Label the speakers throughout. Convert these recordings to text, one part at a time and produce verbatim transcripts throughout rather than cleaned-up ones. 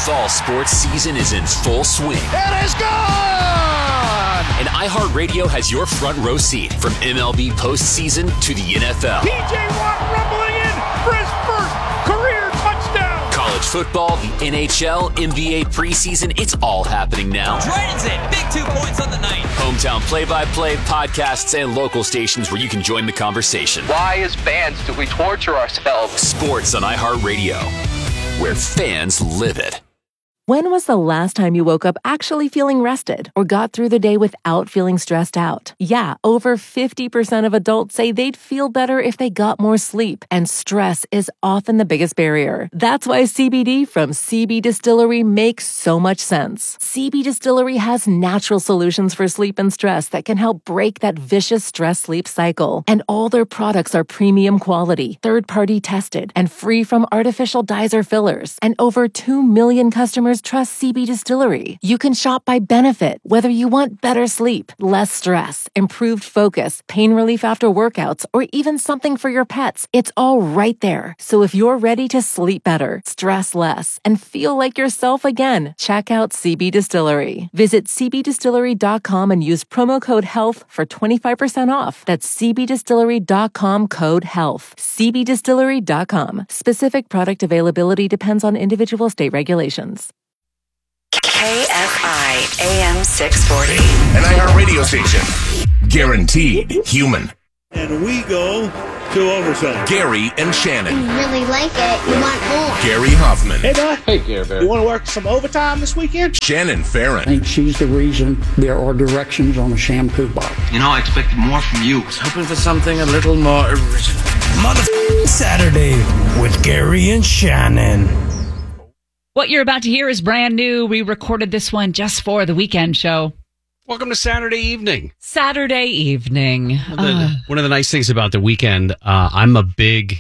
Speaker 1: Fall sports season is in full swing.
Speaker 2: It is gone!
Speaker 1: And iHeartRadio has your front row seat from M L B postseason to the N F L.
Speaker 2: P J Watt rumbling in for his first career touchdown.
Speaker 1: College football, the N H L, N B A preseason, it's all happening now.
Speaker 3: Dragons it. Big two points on the night.
Speaker 1: Hometown play-by-play, podcasts, and local stations where you can join the conversation.
Speaker 4: Why, as fans, do we torture ourselves?
Speaker 1: Sports on iHeartRadio, where fans live it.
Speaker 5: When was the last time you woke up actually feeling rested or got through the day without feeling stressed out? Yeah, over fifty percent of adults say they'd feel better if they got more sleep, and stress is often the biggest barrier. That's why C B D from C B Distillery makes so much sense. C B Distillery has natural solutions for sleep and stress that can help break that vicious stress-sleep cycle. And all their products are premium quality, third-party tested, and free from artificial dyes or fillers. And over two million customers trust C B Distillery. You can shop by benefit, whether you want better sleep, less stress, improved focus, pain relief after workouts, or even something for your pets. It's all right there. So if you're ready to sleep better, stress less, and feel like yourself again, check out C B Distillery. Visit c b distillery dot com and use promo code HEALTH for twenty-five percent off. That's c b distillery dot com code HEALTH. c b distillery dot com. Specific product availability depends on individual state regulations.
Speaker 6: K F I A M six forty.
Speaker 7: An iHeartRadio station. Guaranteed human.
Speaker 8: And we go to overtime.
Speaker 7: Gary and Shannon.
Speaker 9: You really like it. You want more.
Speaker 7: Gary Hoffman.
Speaker 8: Hey, bud.
Speaker 10: Hey, Gary Bear.
Speaker 8: You want to work some overtime this weekend?
Speaker 7: Shannon Farron.
Speaker 11: I think she's the reason there are directions on the shampoo bottle.
Speaker 12: You know, I expected more from you.
Speaker 10: I was hoping for something a little more original.
Speaker 13: Motherfucking Saturday with Gary and Shannon.
Speaker 14: What you're about to hear is brand new. We recorded this one just for the weekend show.
Speaker 15: Welcome to Saturday evening.
Speaker 14: Saturday evening.
Speaker 15: One of the, uh, one of the nice things about the weekend, uh, I'm a big,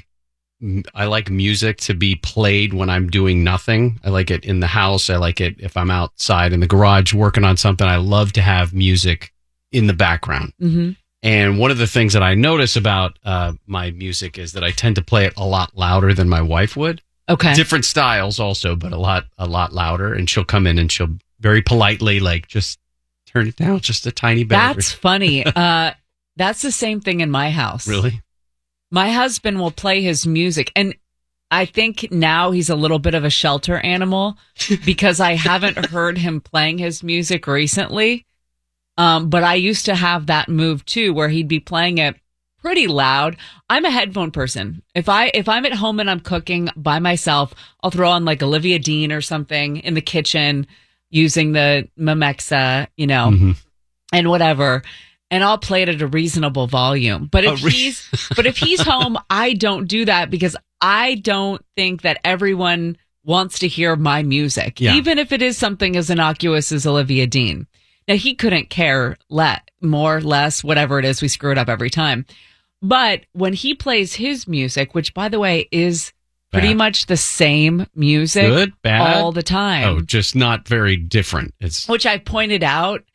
Speaker 15: I like music to be played when I'm doing nothing. I like it in the house. I like it if I'm outside in the garage working on something. I love to have music in the background.
Speaker 14: Mm-hmm.
Speaker 15: And one of the things that I notice about uh, my music is that I tend to play it a lot louder than my wife would.
Speaker 14: Okay.
Speaker 15: Different styles also, but a lot, a lot louder. And she'll come in and she'll very politely, like, just turn it down just a tiny bit.
Speaker 14: That's funny. Uh, that's the same thing in my house.
Speaker 15: Really?
Speaker 14: My husband will play his music. And I think now he's a little bit of a shelter animal because I haven't heard him playing his music recently. Um, but I used to have that move too, where he'd be playing it pretty loud. I'm a headphone person. If I if I'm at home and I'm cooking by myself, I'll throw on like Olivia Dean or something in the kitchen using the Memexa, you know,
Speaker 15: mm-hmm.
Speaker 14: and whatever, and I'll play it at a reasonable volume. But if
Speaker 15: oh, re-
Speaker 14: he's but if he's home, I don't do that because I don't think that everyone wants to hear my music,
Speaker 15: yeah.
Speaker 14: even if it is something as innocuous as Olivia Dean. Now he couldn't care let more, less, whatever it is. We screw it up every time. But when he plays his music, which, by the way, is pretty
Speaker 15: bad.
Speaker 14: much the same music
Speaker 15: Good, bad.
Speaker 14: all the time.
Speaker 15: Oh, just not very different. It's
Speaker 14: Which I pointed out.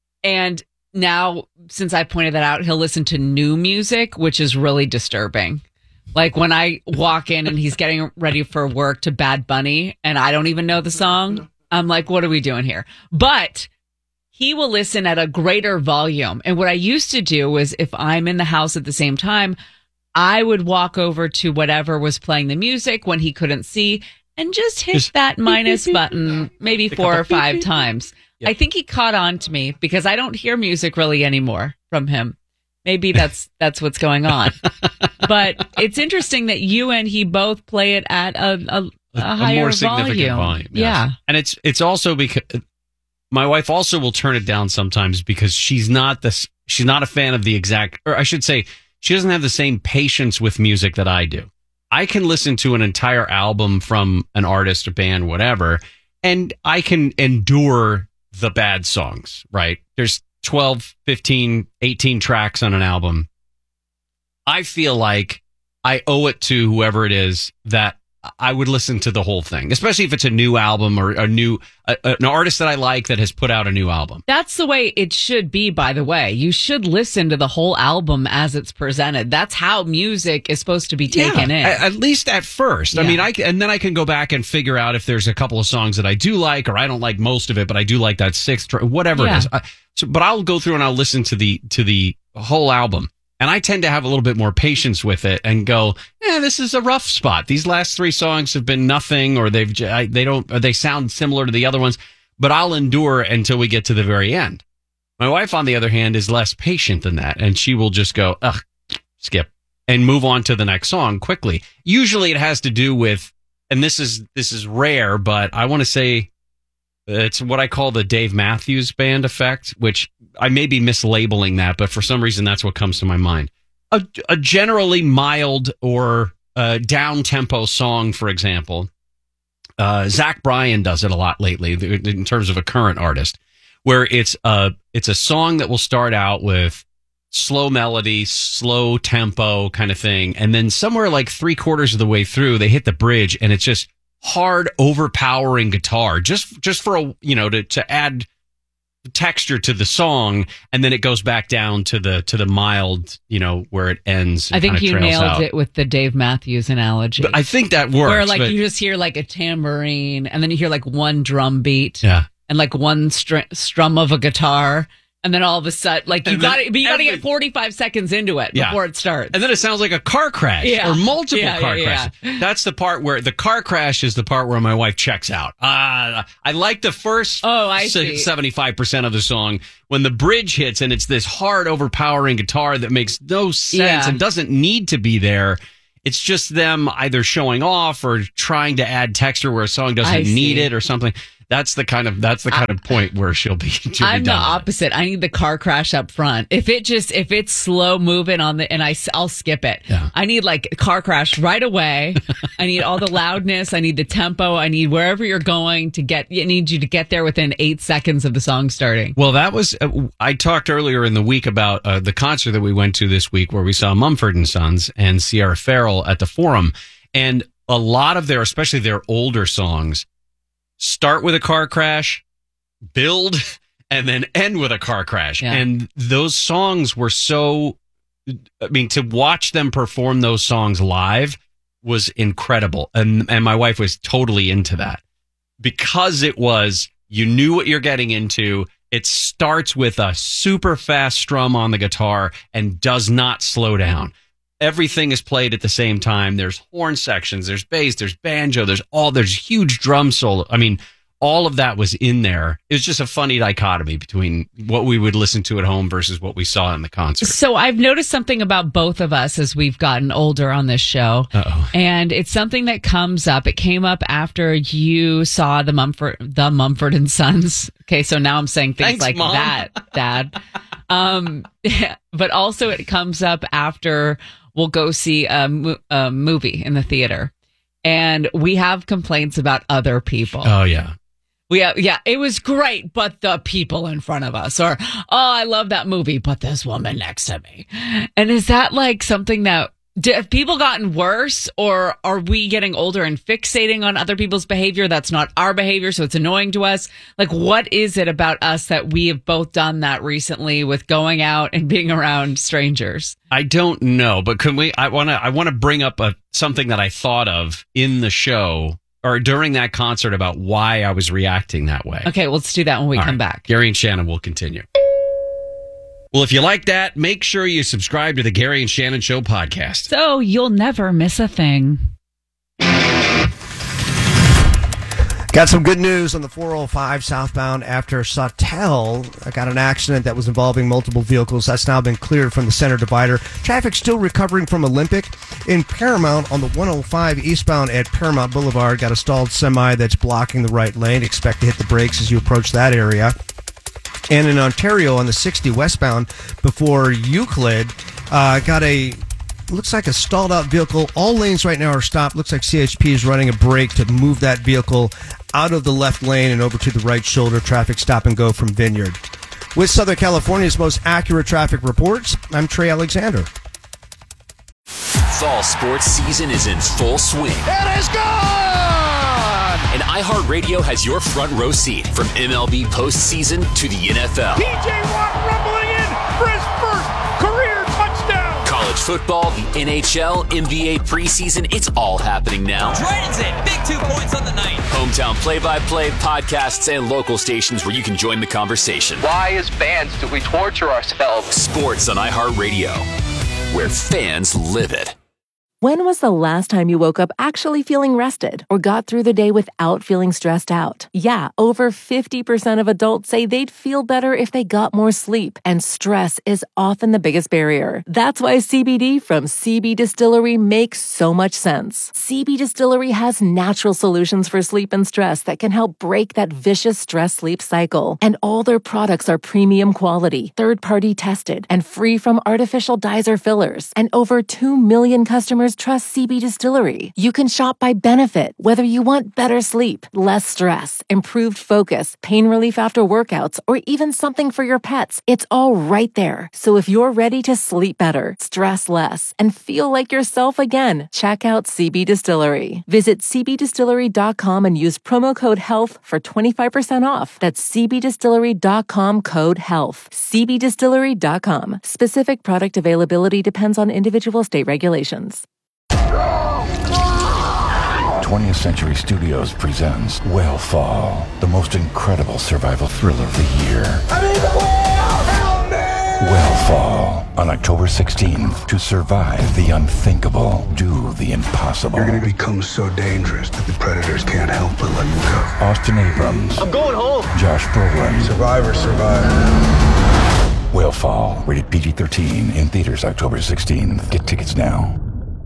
Speaker 14: And now, since I pointed that out, he'll listen to new music, which is really disturbing. Like when I walk in and he's getting ready for work to Bad Bunny and I don't even know the song, I'm like, what are we doing here? But he will listen at a greater volume. And what I used to do was if I'm in the house at the same time, I would walk over to whatever was playing the music when he couldn't see and just hit just that minus button maybe four or five times. Yep. I think he caught on to me because I don't hear music really anymore from him. Maybe that's that's what's going on. But it's interesting that you and he both play it at a, a, a, a higher
Speaker 15: more significant
Speaker 14: volume.
Speaker 15: volume. Yes.
Speaker 14: Yeah.
Speaker 15: And it's it's also because my wife also will turn it down sometimes because she's not the she's not a fan of the exact, or I should say, she doesn't have the same patience with music that I do. I can listen to an entire album from an artist, a band, whatever, and I can endure the bad songs, right? There's twelve, fifteen, eighteen tracks on an album. I feel like I owe it to whoever it is that I would listen to the whole thing, especially if it's a new album or a new uh, an artist that I like that has put out a new album.
Speaker 14: That's the way it should be, by the way. You should listen to the whole album as it's presented. That's how music is supposed to be taken
Speaker 15: yeah,
Speaker 14: in.
Speaker 15: At least at first. Yeah. I mean, I and then I can go back and figure out if there's a couple of songs that I do like, or I don't like most of it, but I do like that sixth, whatever yeah. it is. I, so, but I'll go through and I'll listen to the to the whole album. And I tend to have a little bit more patience with it and go, eh, this is a rough spot. These last three songs have been nothing, or they've they don't or they sound similar to the other ones. But I'll endure until we get to the very end. My wife, on the other hand, is less patient than that, and she will just go, ugh, skip, and move on to the next song quickly. Usually, it has to do with, and this is this is rare, but I want to say it's what I call the Dave Matthews Band effect, which I may be mislabeling that, but for some reason, that's what comes to my mind. A, a generally mild or uh, down-tempo song, for example. Uh, Zach Bryan does it a lot lately in terms of a current artist, where it's a, it's a song that will start out with slow melody, slow tempo kind of thing, and then somewhere like three quarters of the way through, they hit the bridge, and it's just hard, overpowering guitar, just just for a you know to to add texture to the song, and then it goes back down to the to the mild, you know, where it ends.
Speaker 14: I think you nailed
Speaker 15: out.
Speaker 14: it with the Dave Matthews analogy.
Speaker 15: But I think that works.
Speaker 14: Where like
Speaker 15: but,
Speaker 14: you just hear like a tambourine, and then you hear like one drum beat,
Speaker 15: yeah,
Speaker 14: and like one str- strum of a guitar. And then all of a sudden, like you got to, but you got to get forty-five seconds into it
Speaker 15: yeah.
Speaker 14: before it starts.
Speaker 15: And then it sounds like a car crash
Speaker 14: yeah.
Speaker 15: or multiple
Speaker 14: yeah,
Speaker 15: car
Speaker 14: yeah,
Speaker 15: crashes.
Speaker 14: Yeah.
Speaker 15: That's the part where the car crash is the part where my wife checks out. Uh, I like the first
Speaker 14: oh, I see.
Speaker 15: seventy-five percent of the song when the bridge hits and it's this hard, overpowering guitar that makes no sense
Speaker 14: yeah.
Speaker 15: and doesn't need to be there. It's just them either showing off or trying to add texture where a song doesn't
Speaker 14: I
Speaker 15: need
Speaker 14: see.
Speaker 15: it or something. That's the kind of that's the kind I, of point where she'll be. She'll
Speaker 14: I'm
Speaker 15: be
Speaker 14: the
Speaker 15: done
Speaker 14: opposite. I need the car crash up front. If it just if it's slow moving on the and I I'll skip it.
Speaker 15: Yeah.
Speaker 14: I need like car crash right away. I need all the loudness. I need the tempo. I need wherever you're going to get. I need you to get there within eight seconds of the song starting.
Speaker 15: Well, that was uh, I talked earlier in the week about uh, the concert that we went to this week, where we saw Mumford and Sons and Sierra Farrell at the Forum, and a lot of their, especially their older songs, start with a car crash, build, and then end with a car crash.
Speaker 14: Yeah.
Speaker 15: And those songs were so, I mean, to watch them perform those songs live was incredible. And, and my wife was totally into that because it was, you knew what you're getting into. It starts with a super fast strum on the guitar and does not slow down. Everything is played at the same time. There's horn sections, there's bass, there's banjo, there's all, there's huge drum solo. I mean, all of that was in there. It was just a funny dichotomy between what we would listen to at home versus what we saw in the concert.
Speaker 14: So I've noticed something about both of us as we've gotten older on this show.
Speaker 15: Uh-oh.
Speaker 14: And it's something that comes up. It came up after you saw the Mumford, the Mumford and Sons. Okay, so now I'm saying things
Speaker 15: Thanks,
Speaker 14: like
Speaker 15: Mom.
Speaker 14: that, Dad. Um, but also it comes up after we'll go see a, mo- a movie in the theater, and we have complaints about other people.
Speaker 15: Oh, yeah.
Speaker 14: We have, yeah, it was great, but the people in front of us, or, oh, I love that movie, but this woman next to me. And is that like something that, have people gotten worse, or are we getting older and fixating on other people's behavior that's not our behavior, so it's annoying to us? Like, what is it about us that we have both done that recently with going out and being around strangers?
Speaker 15: I don't know, but can we, I want to, I want to bring up a, something that I thought of in the show or during that concert about why I was reacting that way.
Speaker 14: Okay, well, let's do that when we
Speaker 15: All
Speaker 14: come
Speaker 15: right.
Speaker 14: back.
Speaker 15: Gary and Shannon will continue. Well, if you like that, make sure you subscribe to the Gary and Shannon Show podcast.
Speaker 14: So you'll never miss a thing.
Speaker 12: Got some good news on the four oh five southbound after Sawtell got an accident that was involving multiple vehicles. That's now been cleared from the center divider. Traffic still recovering from Olympic. In Paramount on the one oh five eastbound at Paramount Boulevard, got a stalled semi that's blocking the right lane. Expect to hit the brakes as you approach that area. And in Ontario on the sixty westbound before Euclid, uh, got a, looks like a stalled out vehicle. All lanes right now are stopped. Looks like C H P is running a brake to move that vehicle out of the left lane and over to the right shoulder. Traffic stop and go from Vineyard. With Southern California's most accurate traffic reports, I'm Trey Alexander.
Speaker 1: Fall sports season is in full swing.
Speaker 2: It is gone!
Speaker 1: And iHeartRadio has your front row seat from M L B postseason to the N F L.
Speaker 2: P J Watt rumbling in for his first career touchdown.
Speaker 1: College football, the N H L, N B A preseason, it's all happening now.
Speaker 3: Dragons in, big two points on the night.
Speaker 1: Hometown play-by-play, podcasts, and local stations where you can join the conversation.
Speaker 4: Why, as fans, do we torture ourselves?
Speaker 1: Sports on iHeartRadio, where fans live it.
Speaker 5: When was the last time you woke up actually feeling rested or got through the day without feeling stressed out? Yeah, over fifty percent of adults say they'd feel better if they got more sleep, and stress is often the biggest barrier. That's why C B D from C B Distillery makes so much sense. C B Distillery has natural solutions for sleep and stress that can help break that vicious stress-sleep cycle. And all their products are premium quality, third-party tested, and free from artificial dyes or fillers. And over two million customers trust C B Distillery. You can shop by benefit, whether you want better sleep, less stress, improved focus, pain relief after workouts, or even something for your pets. It's all right there. So if you're ready to sleep better, stress less, and feel like yourself again, check out C B Distillery. Visit c b distillery dot com and use promo code HEALTH for twenty-five percent off. That's c b distillery dot com code HEALTH. c b distillery dot com. Specific product availability depends on individual state regulations.
Speaker 16: twentieth Century Studios presents Whale-Fall, the most incredible survival thriller of the year. I mean, the whale! Help me! Whale-Fall, on October sixteenth. To survive the unthinkable, do the impossible.
Speaker 17: You're going to become so dangerous that the predators can't help but let you go.
Speaker 16: Austin Abrams.
Speaker 17: I'm going home.
Speaker 16: Josh Brolin.
Speaker 17: Survivor, survivor.
Speaker 16: Whale-Fall, rated P G thirteen, in theaters October sixteenth. Get tickets now.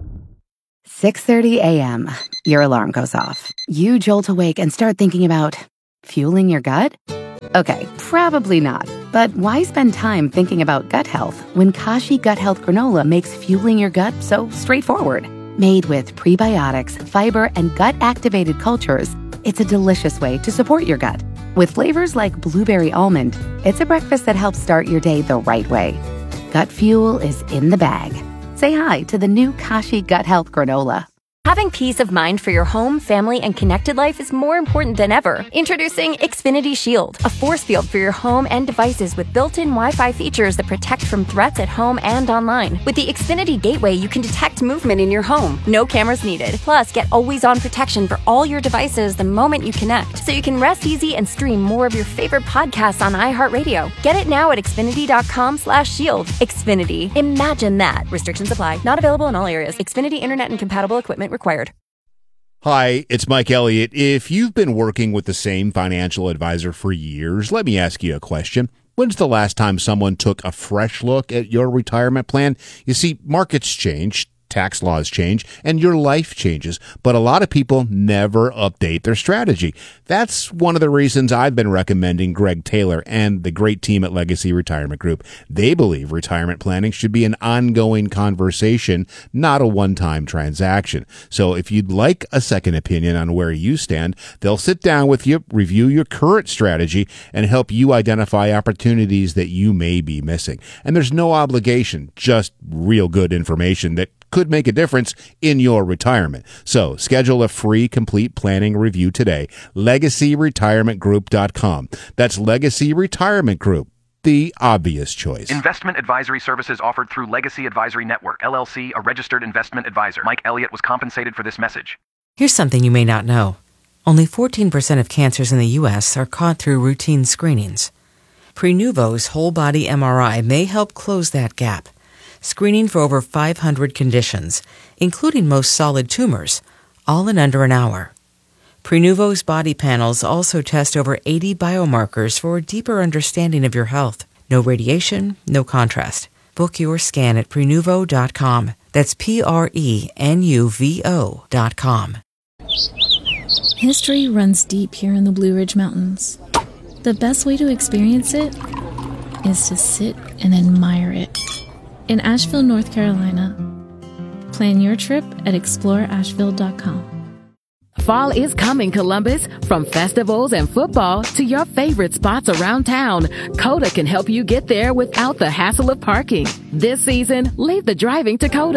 Speaker 18: six thirty a.m. Your alarm goes off. You jolt awake and start thinking about fueling your gut? Okay, probably not. But why spend time thinking about gut health when Kashi Gut Health Granola makes fueling your gut so straightforward? Made with prebiotics, fiber, and gut-activated cultures, it's a delicious way to support your gut. With flavors like blueberry almond, it's a breakfast that helps start your day the right way. Gut fuel is in the bag. Say hi to the new Kashi Gut Health Granola.
Speaker 19: Having peace of mind for your home, family, and connected life is more important than ever. Introducing Xfinity Shield, a force field for your home and devices with built-in Wi-Fi features that protect from threats at home and online. With the Xfinity Gateway, you can detect movement in your home. No cameras needed. Plus, get always-on protection for all your devices the moment you connect, so you can rest easy and stream more of your favorite podcasts on iHeartRadio. Get it now at xfinity.com slash shield. Xfinity. Imagine that. Restrictions apply. Not available in all areas. Xfinity Internet and compatible equipment required.
Speaker 20: Hi, it's Mike Elliott. If you've been working with the same financial advisor for years, let me ask you a question. When's the last time someone took a fresh look at your retirement plan? You see, markets change, tax laws change, and your life changes, but a lot of people never update their strategy. That's one of the reasons I've been recommending Greg Taylor and the great team at Legacy Retirement Group. They believe retirement planning should be an ongoing conversation, not a one-time transaction. So if you'd like a second opinion on where you stand, they'll sit down with you, review your current strategy, and help you identify opportunities that you may be missing. And there's no obligation, just real good information that could make a difference in your retirement. So schedule a free complete planning review today. legacy retirement group dot com. That's Legacy Retirement Group, the obvious choice.
Speaker 21: Investment advisory services offered through Legacy Advisory Network, L L C, a registered investment advisor. Mike Elliott was compensated for this message.
Speaker 22: Here's something you may not know. Only fourteen percent of cancers in the U S are caught through routine screenings. Prenuvo's whole body M R I may help close that gap, screening for over five hundred conditions, including most solid tumors, all in under an hour. Prenuvo's body panels also test over eighty biomarkers for a deeper understanding of your health. No radiation, no contrast. Book your scan at prenuvo dot com. That's P R E N U V O dot com.
Speaker 23: History runs deep here in the Blue Ridge Mountains. The best way to experience it is to sit and admire it. In Asheville, North Carolina. Plan your trip at explore asheville dot com.
Speaker 24: Fall is coming, Columbus. From festivals and football to your favorite spots around town, Coda can help you get there without the hassle of parking. This season, leave the driving to Coda. Plan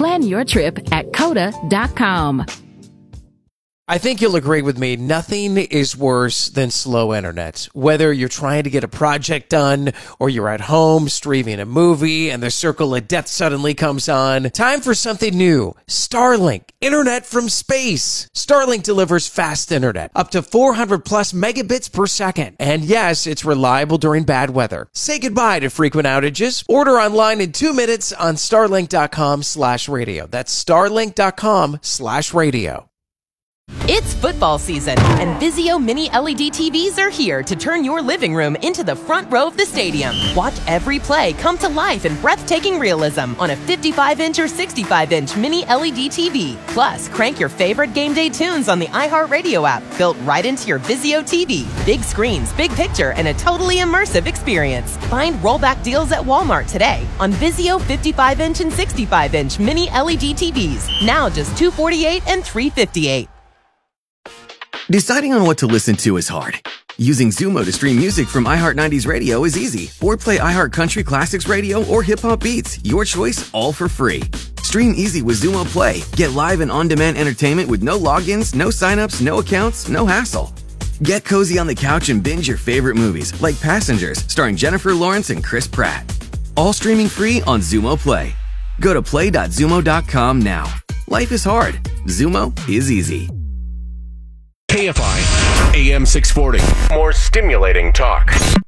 Speaker 24: Plan your trip at coda dot com.
Speaker 6: I think you'll agree with me. Nothing is worse than slow internet. Whether you're trying to get a project done or you're at home streaming a movie and the circle of death suddenly comes on. Time for something new. Starlink. Internet from space. Starlink delivers fast internet. Up to four hundred plus megabits per second. And yes, it's reliable during bad weather. Say goodbye to frequent outages. Order online in two minutes on starlink.com slash radio. That's starlink.com slash radio.
Speaker 7: It's football season, and Vizio Mini L E D T Vs are here to turn your living room into the front row of the stadium. Watch every play come to life in breathtaking realism on a fifty-five inch or sixty-five inch Mini L E D T V. Plus, crank your favorite game day tunes on the iHeartRadio app, built right into your Vizio T V. Big screens, big picture, and a totally immersive experience. Find rollback deals at Walmart today on Vizio fifty-five inch and sixty-five inch Mini L E D T Vs. Now just two hundred forty-eight dollars and three hundred fifty-eight dollars.
Speaker 8: Deciding on what to listen to is hard. Using Zumo to stream music from iHeart nineties Radio is easy. Or play iHeart Country Classics Radio or Hip Hop Beats. Your choice, all for free. Stream easy with Zumo Play. Get live and on-demand entertainment with no logins, no signups, no accounts, no hassle. Get cozy on the couch and binge your favorite movies, like Passengers, starring Jennifer Lawrence and Chris Pratt. All streaming free on Zumo Play. Go to play dot zumo dot com now. Life is hard. Zumo is easy.
Speaker 1: K F I, A M six forty. More stimulating talk.